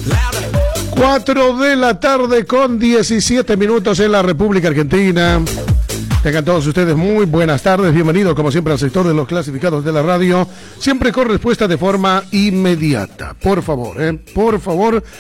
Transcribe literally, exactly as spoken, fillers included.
cuatro de la tarde con diecisiete minutos en la República Argentina. Tengan todos ustedes muy buenas tardes, bienvenidos como siempre al sector de los clasificados de la radio, siempre con respuesta de forma inmediata. Por favor, eh, por favor,